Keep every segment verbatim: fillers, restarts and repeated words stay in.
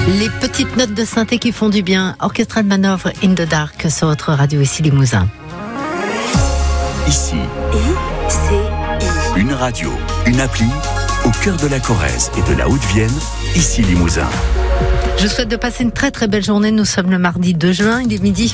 Les petites notes de synthé qui font du bien. Orchestral Manœuvre in the Dark sur votre radio ici Limousin. Ici, I C I. Une radio, une appli, au cœur de la Corrèze et de la Haute-Vienne, ici Limousin. Je souhaite de passer une très très belle journée. Nous sommes le mardi deux juin, il est midi.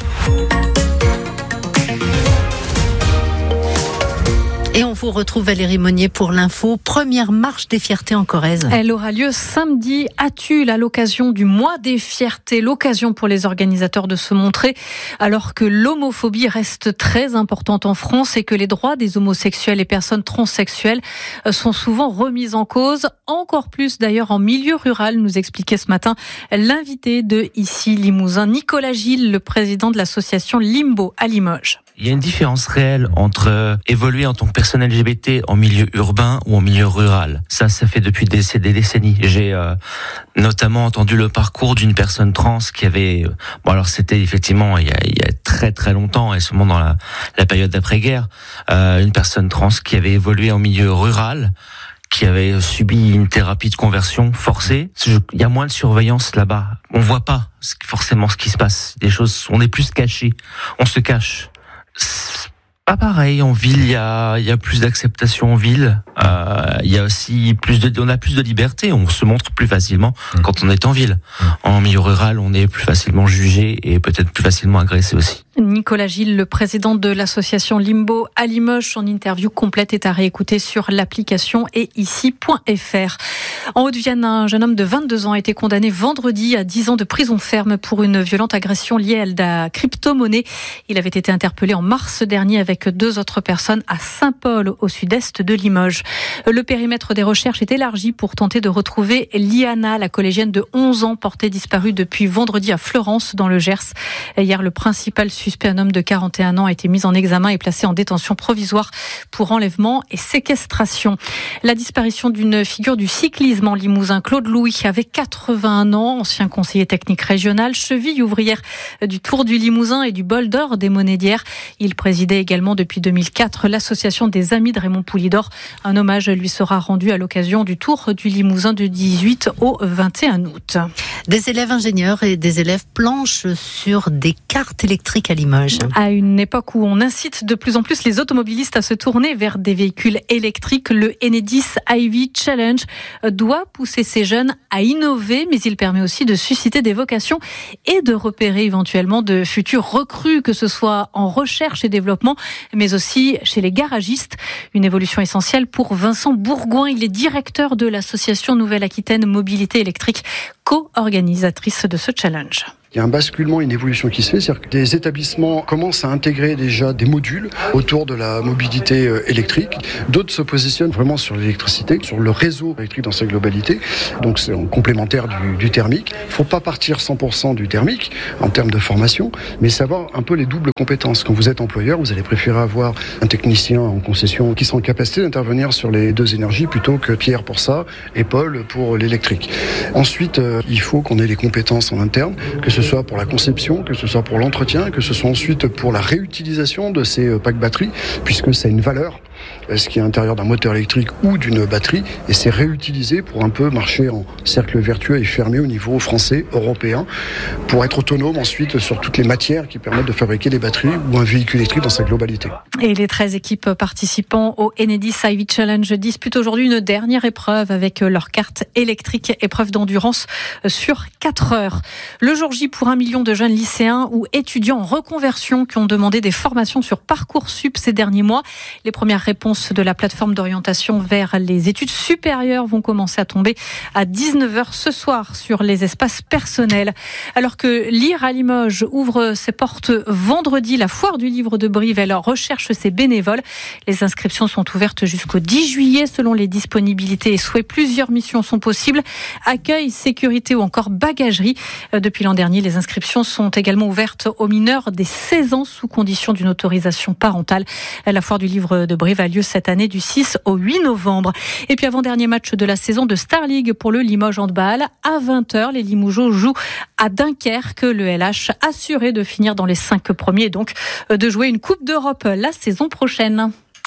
Et on vous retrouve Valérie Monnier pour l'info. Première marche des fiertés en Corrèze. Elle aura lieu samedi à Tulle à l'occasion du mois des fiertés. L'occasion pour les organisateurs de se montrer alors que l'homophobie reste très importante en France et que les droits des homosexuels et personnes transsexuelles sont souvent remis en cause. Encore plus d'ailleurs en milieu rural, nous expliquait ce matin l'invité de Ici Limousin, Nicolas Gilles, le président de l'association Limbo à Limoges. Il y a une différence réelle entre évoluer en tant que personne L G B T en milieu urbain ou en milieu rural. Ça, ça fait depuis des, des décennies. J'ai euh, notamment entendu le parcours d'une personne trans qui avait... Bon, alors c'était effectivement il y a, il y a très très longtemps, et seulement dans la, la période d'après-guerre, euh, une personne trans qui avait évolué en milieu rural, qui avait subi une thérapie de conversion forcée. Il y a moins de surveillance là-bas. On voit pas forcément ce qui se passe. Des choses, on est plus caché. On se cache. C'est pas pareil en ville. Il y a, il y a plus d'acceptation en ville. Euh, il y a aussi plus de, on a plus de liberté. On se montre plus facilement mmh. quand on est en ville. Mmh. En milieu rural, on est plus facilement jugé et peut-être plus facilement agressé aussi. Nicolas Gilles, le président de l'association Limbo à Limoges. Son interview complète est à réécouter sur l'application et ici point f r. En Haute-Vienne, un jeune homme de vingt-deux ans a été condamné vendredi à dix ans de prison ferme pour une violente agression liée à la crypto-monnaie. Il avait été interpellé en mars dernier avec deux autres personnes à Saint-Paul, au sud-est de Limoges. Le périmètre des recherches est élargi pour tenter de retrouver Liana, la collégienne de onze ans portée disparue depuis vendredi à Fleurance, dans le Gers. Hier, le principal suspect, un homme de quarante et un ans, a été mis en examen et placé en détention provisoire pour enlèvement et séquestration. La disparition d'une figure du cyclisme en Limousin, Claude Louis, avait quatre-vingt-un ans, ancien conseiller technique régional, cheville ouvrière du Tour du Limousin et du Bol d'Or des Monédières. Il présidait également depuis deux mille quatre l'association des Amis de Raymond Poulidor. Un hommage lui sera rendu à l'occasion du Tour du Limousin du dix-huit au vingt et un août. Des élèves ingénieurs et des élèves planchent sur des cartes électriques à Limoges. À une époque où on incite de plus en plus les automobilistes à se tourner vers des véhicules électriques, le Enedis I V Challenge doit pousser ces jeunes à innover, mais il permet aussi de susciter des vocations et de repérer éventuellement de futurs recrues, que ce soit en recherche et développement, mais aussi chez les garagistes. Une évolution essentielle pour Vincent Bourgoin. Il est directeur de l'association Nouvelle-Aquitaine Mobilité Électrique, co-organisatrice de ce challenge. Il y a un basculement, une évolution qui se fait, c'est-à-dire que des établissements commencent à intégrer déjà des modules autour de la mobilité électrique. D'autres se positionnent vraiment sur l'électricité, sur le réseau électrique dans sa globalité. Donc c'est en complémentaire du, du thermique. Il ne faut pas partir cent pour cent du thermique en termes de formation, mais savoir un peu les doubles compétences. Quand vous êtes employeur, vous allez préférer avoir un technicien en concession qui sera en capacité d'intervenir sur les deux énergies plutôt que Pierre pour ça et Paul pour l'électrique. Ensuite, euh, il faut qu'on ait les compétences en interne, que ce soit pour la conception, que ce soit pour l'entretien, que ce soit ensuite pour la réutilisation de ces packs batteries, puisque ça a une valeur, ce qui est à l'intérieur d'un moteur électrique ou d'une batterie, et c'est réutilisé pour un peu marcher en cercle vertueux et fermé au niveau français, européen, pour être autonome ensuite sur toutes les matières qui permettent de fabriquer des batteries ou un véhicule électrique dans sa globalité. Et les treize équipes participant au Enedis I V Challenge disputent aujourd'hui une dernière épreuve avec leur carte électrique, épreuve d'endurance sur quatre heures. Le jour J pour un million de jeunes lycéens ou étudiants en reconversion qui ont demandé des formations sur Parcoursup ces derniers mois. Les premières réponses de la plateforme d'orientation vers les études supérieures vont commencer à tomber à dix-neuf heures ce soir sur les espaces personnels. Alors que Lire à Limoges ouvre ses portes vendredi, la foire du livre de Brive, elle recherche ses bénévoles. Les inscriptions sont ouvertes jusqu'au dix juillet selon les disponibilités et souhaits. Plusieurs missions sont possibles: accueil, sécurité ou encore bagagerie. Depuis l'an dernier, les inscriptions sont également ouvertes aux mineurs des seize ans sous condition d'une autorisation parentale. La foire du livre de Brive a lieu cette année du six au huit novembre. Et puis avant-dernier match de la saison de Star League pour le Limoges Handball. À vingt heures, les Limougeaux jouent à Dunkerque. Le L H assuré de finir dans les cinq premiers et donc de jouer une Coupe d'Europe la saison prochaine.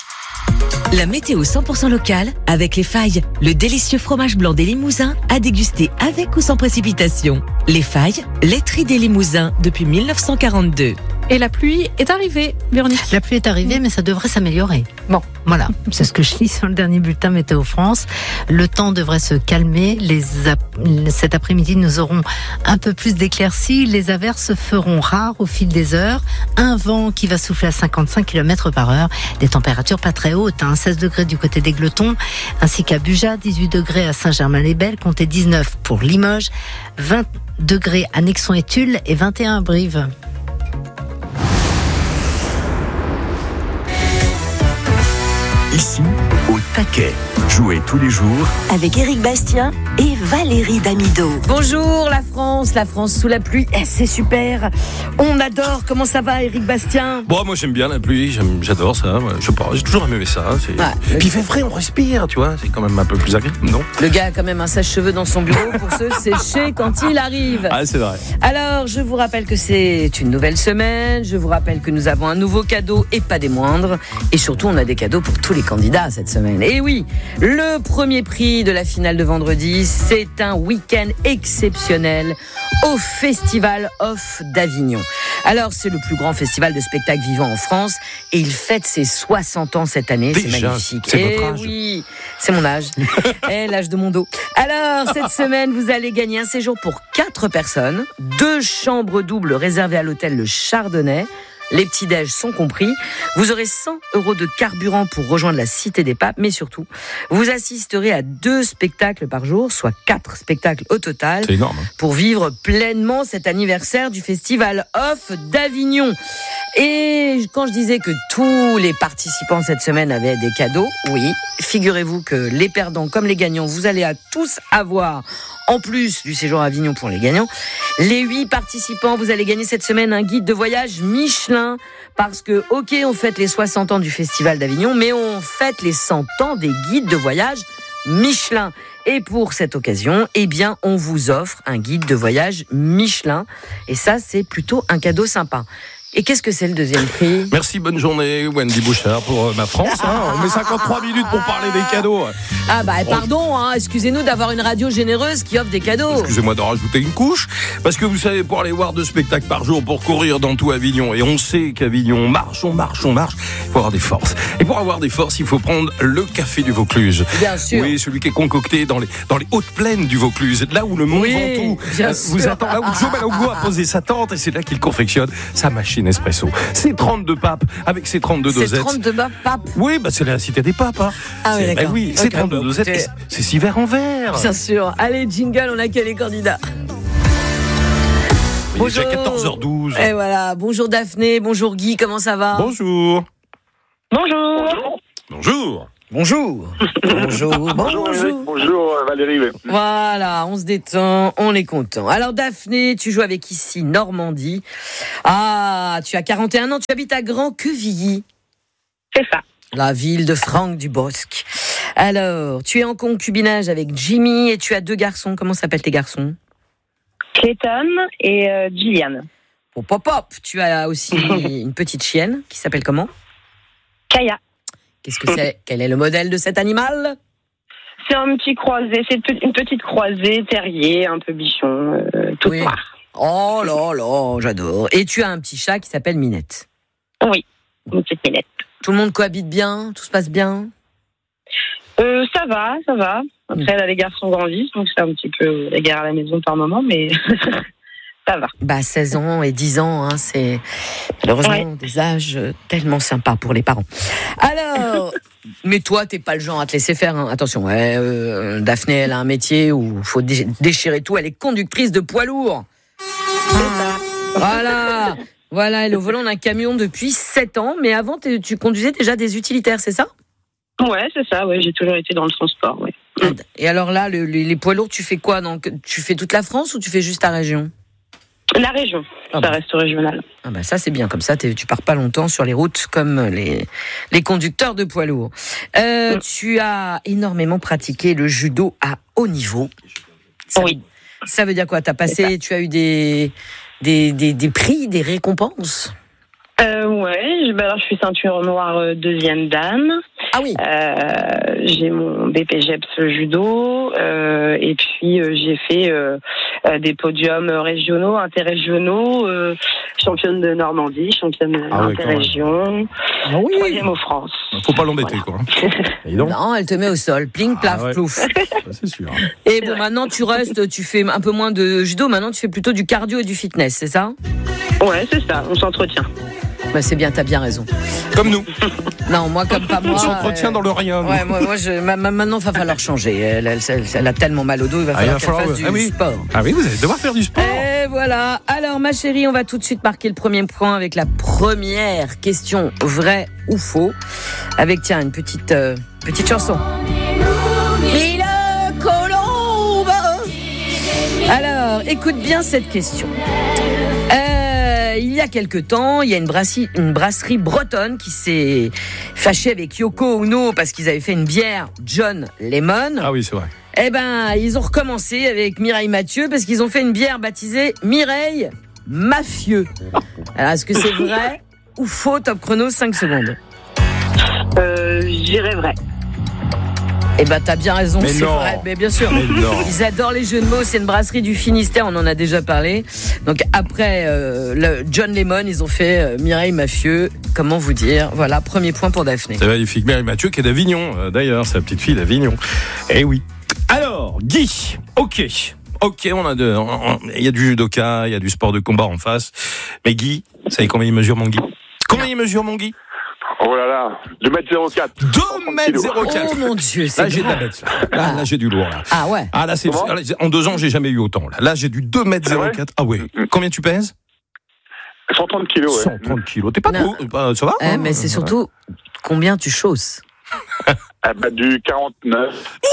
La météo cent pour cent locale avec Les Failles, le délicieux fromage blanc des Limousins à déguster avec ou sans précipitation. Les Failles, laiterie des Limousins depuis dix-neuf cent quarante-deux. Et la pluie est arrivée, Véronique. La pluie est arrivée, mais ça devrait s'améliorer. Bon, voilà, c'est ce que je lis sur le dernier bulletin Météo France. Le temps devrait se calmer. Les ap- Cet après-midi, nous aurons un peu plus d'éclaircies. Les averses se feront rares au fil des heures. Un vent qui va souffler à cinquante-cinq kilomètres par heure. Des températures pas très hautes, hein, seize degrés du côté d'Égletons, ainsi qu'à Bugeat, dix-huit degrés à Saint-Germain-les-Belles, comptez dix-neuf pour Limoges, vingt degrés à Nexon et Tulle et vingt et un à Brive. Ici, au taquet. Jouez tous les jours Avec Éric Bastien et Valérie Damido. Bonjour la France, la France sous la pluie, eh, c'est super. On adore, comment ça va Éric Bastien? Bon, moi j'aime bien la pluie, j'aime, j'adore ça, je sais pas, j'ai toujours aimé ça. C'est... Ouais. Puis il fait frais, on respire, tu vois, c'est quand même un peu plus agréable, non? Le gars a quand même un sèche-cheveux dans son bureau pour se sécher quand il arrive. Ah, c'est vrai. Alors, je vous rappelle que c'est une nouvelle semaine, je vous rappelle que nous avons un nouveau cadeau et pas des moindres. Et surtout, on a des cadeaux pour tous les candidats cette semaine. Et oui, le premier prix de la finale de vendredi, c'est un week-end exceptionnel au Festival Off d'Avignon. Alors, c'est le plus grand festival de spectacles vivants en France et il fête ses soixante ans cette année. Déjà, c'est magnifique. c'est et votre âge. oui, c'est mon âge. Et l'âge de mon dos. Alors, cette semaine, vous allez gagner un séjour pour quatre personnes, deux chambres doubles réservées à l'hôtel Le Chardonnay. Les petits-déj sont compris. Vous aurez cent euros de carburant pour rejoindre la Cité des Papes, mais surtout, vous assisterez à deux spectacles par jour, soit quatre spectacles au total, C'est énorme. Hein. pour vivre pleinement cet anniversaire du Festival Off d'Avignon. Et quand je disais que tous les participants cette semaine avaient des cadeaux, oui, figurez-vous que les perdants comme les gagnants, vous allez à tous avoir, en plus du séjour à Avignon pour les gagnants, les huit participants, vous allez gagner cette semaine un guide de voyage Michelin. Parce que, ok, on fête les soixante ans du Festival d'Avignon, mais on fête les cent ans des guides de voyage Michelin. Et pour cette occasion, eh bien, on vous offre un guide de voyage Michelin. Et ça, c'est plutôt un cadeau sympa. Et qu'est-ce que c'est le deuxième prix? Merci, bonne journée, Wendy Bouchard, pour euh, ma France. Hein. On met cinquante-trois minutes pour parler des cadeaux. Ah bah pardon, hein, excusez-nous d'avoir une radio généreuse qui offre des cadeaux. Excusez-moi de rajouter une couche, parce que vous savez, pour aller voir deux spectacles par jour, pour courir dans tout Avignon, et on sait qu'Avignon, on marche, on marche, on marche, il faut avoir des forces. Et pour avoir des forces, il faut prendre le café du Vaucluse. Bien sûr. Oui, celui qui est concocté dans les, dans les hautes plaines du Vaucluse, là où le Mont Oui, Ventoux bien euh, vous sûr. attend, là où Joe Malongo a posé sa tente, et c'est là qu'il confectionne sa machine espresso. C'est trente-deux papes, avec ses trente-deux C'est dosettes. trente-deux papes. Oui, bah c'est la cité des papes. Hein. Ah oui, C'est- d'accord. bah oui, c'est Ok, trente-deux bon, dosettes. écoutez. et c'est- C'est six verres en verre. Bien sûr. Allez, jingle, on accueille les candidats. Il est déjà quatorze heures douze. Et voilà. Bonjour Daphné, bonjour Guy, comment ça va? Bonjour. Bonjour. Bonjour. Bonjour. Bonjour. Bonjour. Bonjour Valérie. Voilà, on se détend, on est content. Alors Daphné, tu joues avec ici Normandie. Ah, tu as quarante et un ans, tu habites à Grand-Quevilly. C'est ça. La ville de Franck Dubosc. Alors, tu es en concubinage avec Jimmy et tu as deux garçons. Comment s'appellent tes garçons? Clayton et euh, Gillian. Hop, hop, hop. Tu as aussi une petite chienne qui s'appelle comment? Kaya. Qu'est-ce que c'est? Quel est le modèle de cet animal? C'est un petit croisé, c'est une petite croisée, terrier, un peu bichon, euh, tout Oui. noir. Oh là là, j'adore. Et tu as un petit chat qui s'appelle Minette. Oui, une petite minette. Tout le monde cohabite bien? Tout se passe bien? Euh, ça va, ça va. Après, là, les garçons grandissent, donc c'est un petit peu la guerre à la maison par moment, mais ça va. Bah, seize ans et dix ans, hein, c'est malheureusement Ouais. des âges tellement sympas pour les parents. Alors, mais toi, t'es pas le genre à te laisser faire. Hein. Attention, ouais, euh, Daphné, elle a un métier où il faut dé- déchirer tout. Elle est conductrice de poids lourd. Voilà, voilà, elle est au volant d'un camion depuis sept ans. Mais avant, t'es- tu conduisais déjà des utilitaires, c'est ça? Ouais, c'est ça, ouais, j'ai toujours été dans le transport, ouais. Et alors là, le- les, les poids lourds, tu fais quoi? Donc, tu fais toute la France ou tu fais juste ta région? La région, Ah ça bah. reste régional. Ah bah ça c'est bien, comme ça t'es- tu pars pas longtemps sur les routes comme les, les conducteurs de poids lourds. Euh, Mm. Tu as énormément pratiqué le judo à haut niveau. Ça, Oui. Ça veut dire quoi? T'as passé, tu as eu des, des, des, des prix, des récompenses? Euh, ouais, je, bah alors, je suis ceinture noire euh, deuxième dame. Ah oui. Euh, j'ai mon B P G E P S judo euh, et puis euh, j'ai fait euh, euh, des podiums régionaux, interrégionaux, euh, championne de Normandie, championne Ah ouais, interrégion, Ah oui. troisième aux France. Faut pas l'embêter, quoi. Et donc Non, elle te met au sol. Pling, plaf, Ah ouais. plouf. Ça, c'est sûr. Et bon, maintenant tu restes, tu fais un peu moins de judo, maintenant tu fais plutôt du cardio et du fitness, c'est ça? Ouais, c'est ça, on s'entretient. Bah c'est bien, t'as bien raison. Comme nous. Non, moi comme pas moi. On s'entretient euh, dans le rien. nous. Ouais, moi, moi je, ma- ma- maintenant il va falloir changer. Elle, elle, elle- elle a tellement mal au dos, il va Ah, il falloir va qu'elle falloir- fasse du ah oui. sport. Ah oui, vous allez devoir faire du sport. Et voilà. Alors ma chérie, on va tout de suite marquer le premier point avec la première question, vrai ou faux, avec tiens une petite euh, petite chanson. Mille colombes. Alors, écoute bien cette question. Euh, il y a quelque temps, il y a une brasserie, une brasserie bretonne qui s'est fâchée avec Yoko Ono parce qu'ils avaient fait une bière John Lemon. Ah oui, c'est vrai. Eh ben, ils ont recommencé avec Mireille Mathieu parce qu'ils ont fait une bière baptisée Mireille Mafieux. Alors, est-ce que c'est vrai ou faux? Top chrono, cinq secondes. Euh, j'irais vrai. Eh ben, t'as bien raison, Mais c'est non. vrai. Mais bien sûr. Mais non. Ils adorent les jeux de mots. C'est une brasserie du Finistère, on en a déjà parlé. Donc après euh, le John Lemon, ils ont fait euh, Mireille Mafieux. Comment vous dire? Voilà, premier point pour Daphné. C'est magnifique. Mireille Mathieu qui est d'Avignon, euh, d'ailleurs, sa petite fille d'Avignon. Eh oui. Alors, Guy, ok. Ok, on a de, on- on- il y a du judoka, il y a du sport de combat en face. Mais Guy, vous savez combien il mesure, mon Guy? Combien il mesure, mon Guy? Oh là là, deux mètres zéro quatre. deux mètres zéro quatre. Oh mon Dieu, c'est Là, j'ai de la grand. bête. Là, là, là j'ai du lourd. Là. Ah ouais. Ah, là, c'est, Comment là, en deux ans, j'ai jamais eu autant. Là, là j'ai du deux mètres zéro quatre. Ah ouais. Combien tu pèses? cent trente kilos, ouais. cent trente kilos. T'es pas Non. trop, bah, ça va? Eh, hein mais c'est surtout combien tu chausses. Ah bah, du quarante-neuf.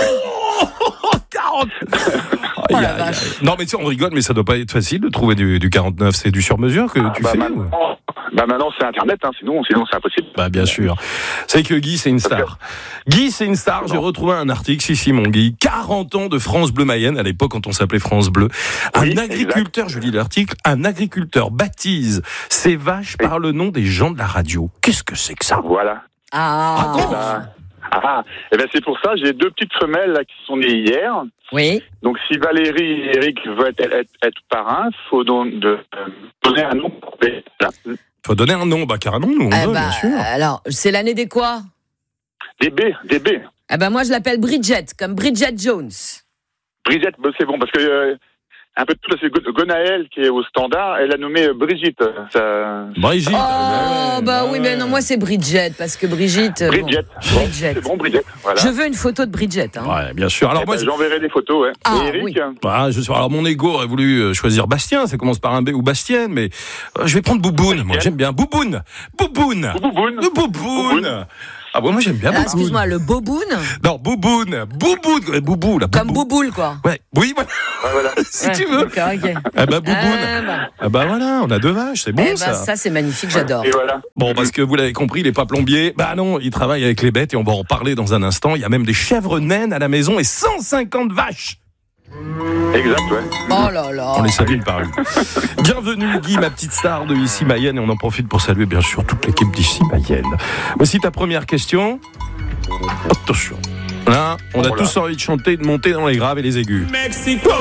quarante. Oh la Aïe, aïe, vache. aïe. Non, mais tu sais, on rigole, mais ça doit pas être facile de trouver du, du quarante-neuf. C'est du sur-mesure que tu bah, fais? ou- maintenant, bah maintenant c'est Internet, hein, sinon, sinon c'est impossible. Bah, bien sûr. C'est que Guy, c'est une star. Guy, c'est une star. J'ai retrouvé un article, si, si, mon Guy. quarante ans de France Bleu Mayenne, à l'époque, quand on s'appelait France Bleu. Un Oui, agriculteur, je lis l'article, un agriculteur baptise ses vaches par le nom des gens de la radio. Qu'est-ce que c'est que ça? Voilà. Ah. Eh ben, ah, et ben c'est pour ça, j'ai deux petites femelles là, qui sont nées hier. Oui. Donc si Valérie et Eric veulent être, être, être parrains, il faut don- de, euh, donner un nom. Là. Faut donner un nom, bah carrément, nous, on Eh veut, bah, bien sûr. alors, c'est l'année des quoi? Des B, des B. Eh ben moi je l'appelle Bridget, comme Bridget Jones. Bridget, bah, c'est bon, parce que euh, un peu de tout, c'est Go- Gonaël qui est au standard, elle a nommé euh, Brigitte. Ça... Brigitte. Oh bah ouais, bah bah oui, mais ouais. non, moi c'est Bridget, parce que Brigitte... euh, bon. Bridget. Bridget. C'est bon, Bridget. Voilà. Je veux une photo de Bridget. Hein. Ouais, bien sûr. Alors, Eh moi, ben, je- j'enverrai des photos, ouais. Ah, et Eric, oui. Bah, je sais, alors mon ego aurait voulu euh, choisir Bastien, ça commence par un B ou Bastienne, mais euh, je vais prendre Bouboune, moi j'aime bien. Bouboune Bouboune Bouboune. Le Bouboune Ah bon, moi j'aime bien Ah, Bouboune. excuse-moi, le boboun, Non, Bouboune Bouboune ouais, Boubou, la comme Boubou. bouboule quoi. Ouais, oui, voilà, Ouais, voilà. si Ouais, tu veux. D'accord, ok. Ah bah Bouboune Ah, bah. Ah bah voilà, on a deux vaches, c'est bon Eh ben, ça. ça c'est magnifique, j'adore. Et voilà. Bon, parce que vous l'avez compris, il est pas plombier. Bah non, il travaille avec les bêtes et on va en parler dans un instant. Il y a même des chèvres naines à la maison et cent cinquante vaches. Exact, ouais. Oh là là. On les salue une par une. Bienvenue Guy, ma petite star de Ici Mayenne, et on en profite pour saluer bien sûr toute l'équipe d'Ici Mayenne. Voici ta première question. Attention. Là, on a Oh là. tous envie de chanter, de monter dans les graves et les aigus. Mexico.